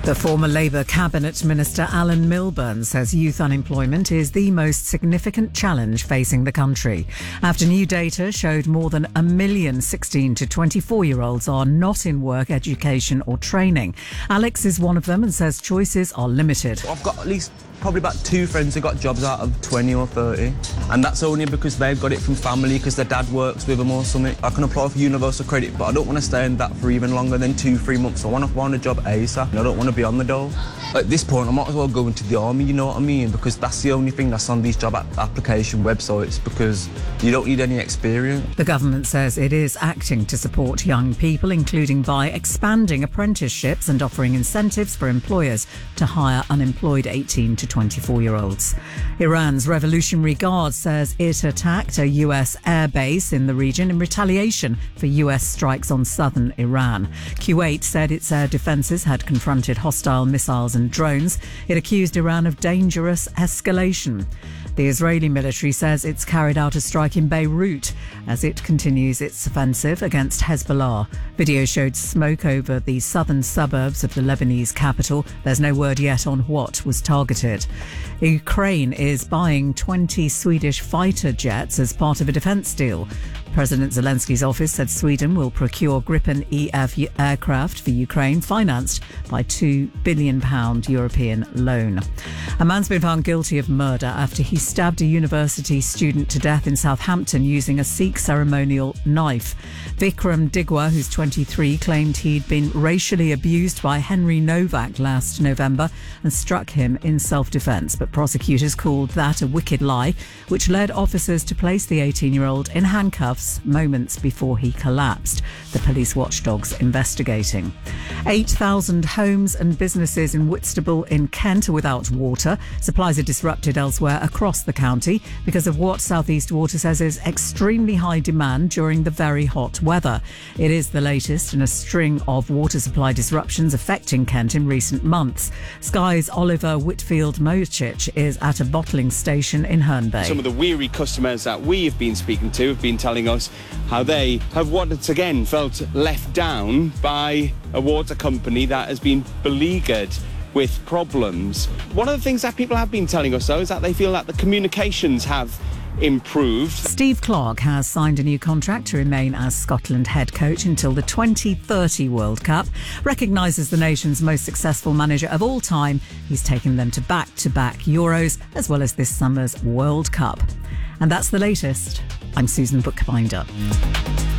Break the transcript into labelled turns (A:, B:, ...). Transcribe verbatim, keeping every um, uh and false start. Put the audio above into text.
A: The former Labour Cabinet Minister Alan Milburn says youth unemployment is the most significant challenge facing the country, after new data showed more than a million sixteen to twenty-four-year-olds are not in work, education or training. Alex is one of them and says choices are limited.
B: I've got at least probably about two friends who got jobs out of twenty or thirty, and that's only because they've got it from family, because their dad works with them or something. I can apply for universal credit, but I don't want to stay in that for even longer than two, three months. I want to find a job ASAP, and I don't want to be on the dole. At this point, I might as well go into the army, you know what I mean? Because that's the only thing that's on these job application websites, because you don't need any experience.
A: The government says it is acting to support young people, including by expanding apprenticeships and offering incentives for employers to hire unemployed eighteen to twenty-four-year-olds. Iran's Revolutionary Guard says it attacked a U S airbase in the region in retaliation for U S strikes on southern Iran. Kuwait said its air defences had confronted hostile missiles and drones. It accused Iran of dangerous escalation. The Israeli military says it's carried out a strike in Beirut as it continues its offensive against Hezbollah. Video showed smoke over the southern suburbs of the Lebanese capital. There's no word yet on what was targeted. Ukraine is buying twenty Swedish fighter jets as part of a defence deal. President Zelensky's office said Sweden will procure Gripen E F aircraft for Ukraine, financed by two billion pounds European loan. A man's been found guilty of murder after he stabbed a university student to death in Southampton using a Sikh ceremonial knife. Vikram Digwa, who's twenty-three, claimed he'd been racially abused by Henry Novak last November and struck him in self-defence. But prosecutors called that a wicked lie, which led officers to place the eighteen-year-old in handcuffs moments before he collapsed. The police watchdog's investigating. eight thousand homes and businesses in Whitstable in Kent are without water. Supplies are disrupted elsewhere across the county because of what South East Water says is extremely high demand during the very hot weather. It is the latest in a string of water supply disruptions affecting Kent in recent months. Sky's Oliver Whitfield-Mochich is at a bottling station in Herne Bay.
C: Some of the weary customers that we have been speaking to have been telling us how they have once again felt left down by a water company that has been beleaguered with problems. One of the things that people have been telling us, though, is that they feel that the communications have improved.
A: Steve Clarke has signed a new contract to remain as Scotland head coach until the twenty thirty World Cup. Recognised as the nation's most successful manager of all time, he's taken them to back-to-back Euros as well as this summer's World Cup. And that's the latest. I'm Susan Bookbinder.